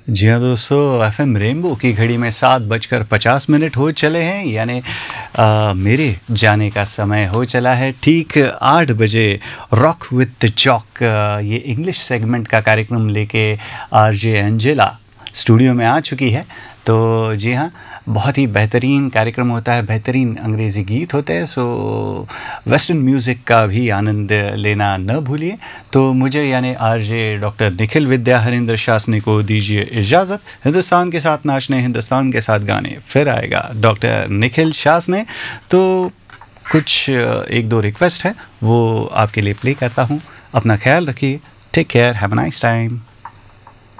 जी हाँ दोस्तों, FM rainbow की घड़ी में 7:50 हो चले हैं, यानी मेरे जाने का समय हो चला है ठीक 8 बजे। रॉक विद जॉक, ये इंग्लिश सेगमेंट का कार्यक्रम लेके आरजे एंजेला स्टूडियो में आ चुकी है। तो जी हाँ, बहुत ही बेहतरीन कार्यक्रम होता है, बेहतरीन अंग्रेज़ी गीत होते हैं, सो वेस्टर्न म्यूज़िक का भी आनंद लेना न भूलिए। तो मुझे यानी आरजे डॉक्टर निखिल विद्या हरिंद्र शास्त्री को दीजिए इजाज़त। हिंदुस्तान के साथ नाचने, हिंदुस्तान के साथ गाने, फिर आएगा डॉक्टर निखिल शास्त्री। तो कुछ एक दो रिक्वेस्ट है, वो आपके लिए प्ले करता हूँ। अपना ख्याल रखिए, take care, have a nice time.